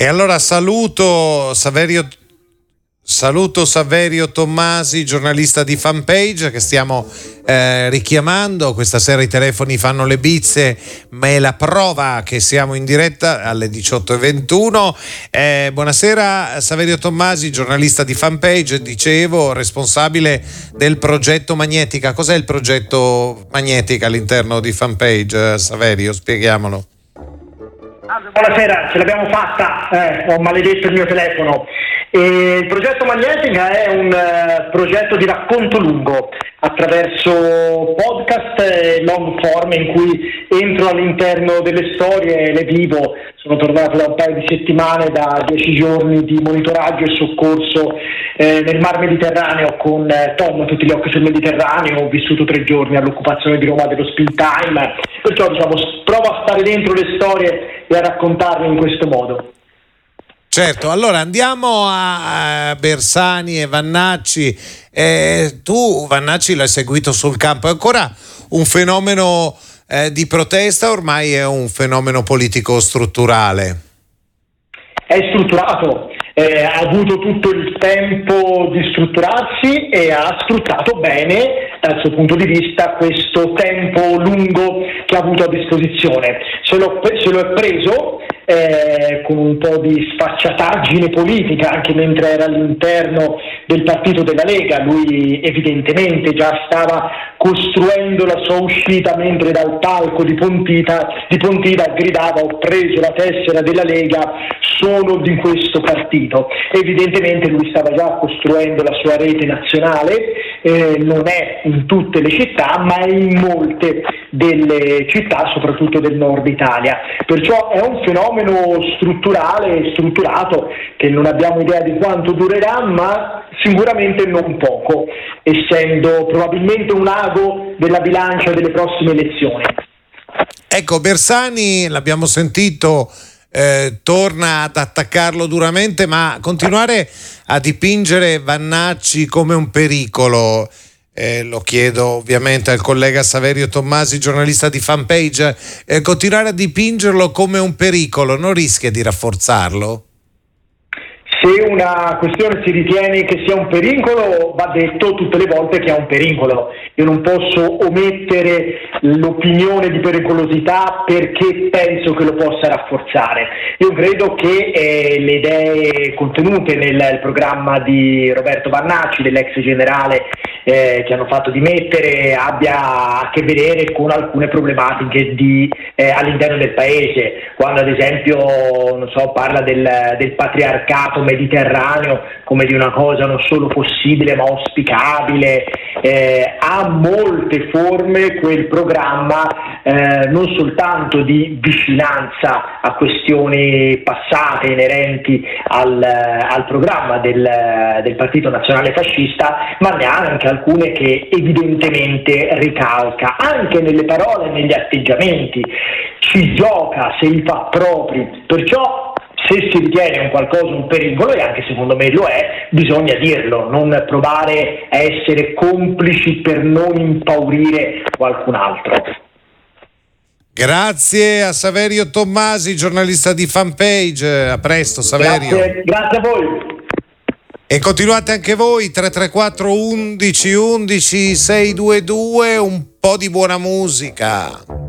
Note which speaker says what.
Speaker 1: E allora saluto Saverio Tommasi, giornalista di Fanpage, che stiamo richiamando. Questa sera i telefoni fanno le bizze, ma è la prova che siamo in diretta alle 18:21. Buonasera Saverio Tommasi, giornalista di Fanpage, dicevo, responsabile del progetto Magnetica. Cos'è il progetto Magnetica all'interno di Fanpage, Saverio? Spieghiamolo.
Speaker 2: Buonasera, ce l'abbiamo fatta, ho maledetto il mio telefono. Il progetto Magnetica è un progetto di racconto lungo attraverso podcast e long form in cui entro all'interno delle storie e le vivo. Sono tornato da un paio di settimane, da 10 giorni di monitoraggio e soccorso nel Mar Mediterraneo con Tom, tutti gli occhi sul Mediterraneo. Ho vissuto 3 giorni all'occupazione di Roma dello Spin Time, perciò provo a stare dentro le storie e a raccontarle in questo modo.
Speaker 1: Certo, allora andiamo a Bersani e Vannacci. Tu Vannacci l'hai seguito sul campo, è ancora un fenomeno di protesta, ormai è un fenomeno politico strutturale?
Speaker 2: È strutturato, ha avuto tutto il tempo di strutturarsi e ha sfruttato bene dal suo punto di vista questo tempo lungo che ha avuto a disposizione. Se lo è preso con un po' di sfacciataggine politica, anche mentre era all'interno del partito della Lega. Lui evidentemente già stava costruendo la sua uscita, mentre dal palco di Pontida gridava: ho preso la tessera della Lega, sono di questo partito. Evidentemente lui stava già costruendo la sua rete nazionale, non è in tutte le città ma è in molte delle città, soprattutto del nord Italia, perciò è un fenomeno strutturale e strutturato che non abbiamo idea di quanto durerà, ma sicuramente non poco, essendo probabilmente un ago della bilancia delle prossime elezioni.
Speaker 1: Ecco, Bersani, l'abbiamo sentito, torna ad attaccarlo duramente, ma continuare a dipingere Vannacci come un pericolo, lo chiedo ovviamente al collega Saverio Tommasi, giornalista di Fanpage, continuare a dipingerlo come un pericolo non rischia di rafforzarlo?
Speaker 2: Se una questione si ritiene che sia un pericolo, va detto tutte le volte che è un pericolo. Io non posso omettere l'opinione di pericolosità perché penso che lo possa rafforzare. Io credo che le idee contenute nel programma di Roberto Vannacci, dell'ex generale che hanno fatto dimettere, abbia a che vedere con alcune problematiche all'interno del paese, quando ad esempio parla del patriarcato mediterraneo come di una cosa non solo possibile ma auspicabile. Ha molte forme quel programma, non soltanto di vicinanza a questioni passate inerenti al programma del Partito Nazionale Fascista, ma ne ha anche alcune che evidentemente ricalca, anche nelle parole e negli atteggiamenti, ci gioca se li fa propri, perciò se si ritiene un qualcosa un pericolo, e anche secondo me lo è, bisogna dirlo, non provare a essere complici per non impaurire qualcun altro.
Speaker 1: Grazie a Saverio Tommasi, giornalista di Fanpage. A presto, Saverio.
Speaker 2: Grazie a voi.
Speaker 1: E continuate anche voi, 334 11 11 622, un po' di buona musica.